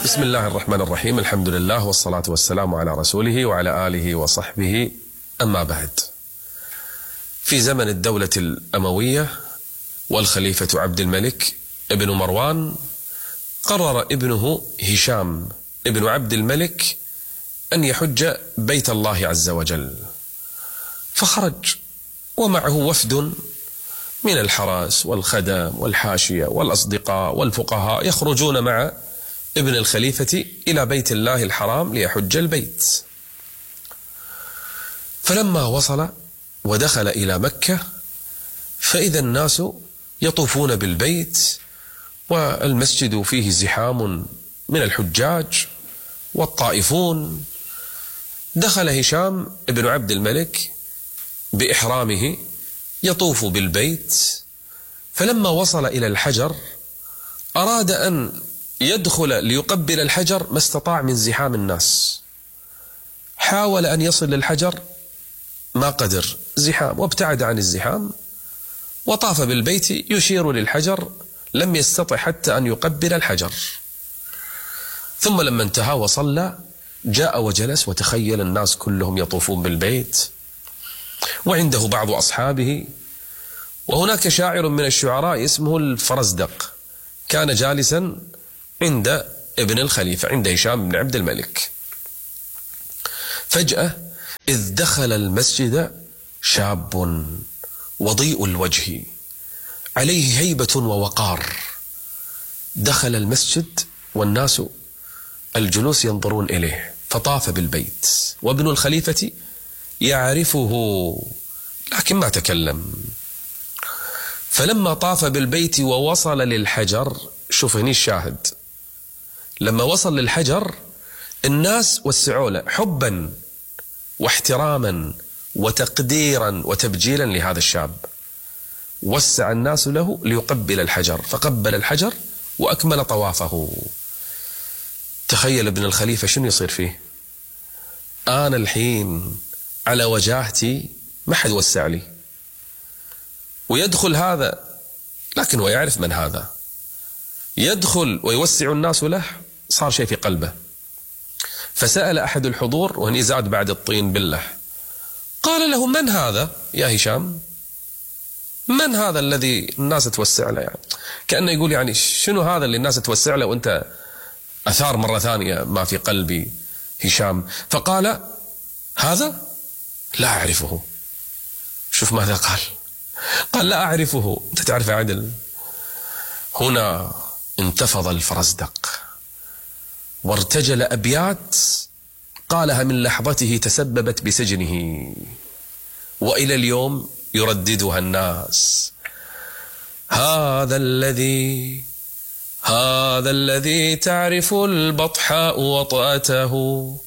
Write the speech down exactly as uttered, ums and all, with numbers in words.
بسم الله الرحمن الرحيم. الحمد لله والصلاة والسلام على رسوله وعلى آله وصحبه. أما بعد، في زمن الدولة الأموية والخليفة عبد الملك ابن مروان، قرر ابنه هشام ابن عبد الملك أن يحج بيت الله عز وجل، فخرج ومعه وفد من الحرس والخدم والحاشية والأصدقاء والفقهاء، يخرجون مع ابن الخليفة إلى بيت الله الحرام ليحج البيت. فلما وصل ودخل إلى مكة، فإذا الناس يطوفون بالبيت والمسجد فيه زحام من الحجاج والطائفون. دخل هشام ابن عبد الملك بإحرامه يطوف بالبيت، فلما وصل إلى الحجر أراد أن يدخل ليقبل الحجر، ما استطاع من زحام الناس. حاول أن يصل للحجر ما قدر، زحام، وابتعد عن الزحام وطاف بالبيت يشير للحجر، لم يستطع حتى أن يقبل الحجر. ثم لما انتهى وصلى جاء وجلس، وتخيل الناس كلهم يطوفون بالبيت وعنده بعض أصحابه، وهناك شاعر من الشعراء اسمه الفرزدق كان جالسا عند ابن الخليفة، عند هشام بن عبد الملك. فجأة إذ دخل المسجد شاب وضيء الوجه عليه هيبة ووقار. دخل المسجد والناس الجلوس ينظرون إليه، فطاف بالبيت وابن الخليفة يعرفه لكن ما تكلم. فلما طاف بالبيت ووصل للحجر، شوف هني الشاهد، لما وصل للحجر الناس وسعوا له حبا واحتراما وتقديرا وتبجيلا لهذا الشاب. وسع الناس له ليقبل الحجر، فقبل الحجر وأكمل طوافه. تخيل ابن الخليفة شنو يصير فيه؟ أنا الحين على وجاهتي ما حد وسع لي، ويدخل هذا لكن هو يعرف من هذا، يدخل ويوسع الناس له، صار شيء في قلبه. فسأل أحد الحضور، وهني زاد بعد الطين بالله، قال له: من هذا يا هشام؟ من هذا الذي الناس توسع له؟ يعني كأنه يقول يعني شنو هذا اللي الناس توسع له وانت أثار مرة ثانية ما في قلبي هشام. فقال: هذا لا أعرفه. شوف ماذا قال، قال: لا أعرفه. أنت تعرف عدل. هنا انتفض الفرزدق وارتجل أبيات قالها من لحظته تسببت بسجنه، وإلى اليوم يرددها الناس: هذا الذي هذا الذي تعرف البطحاء وطأته،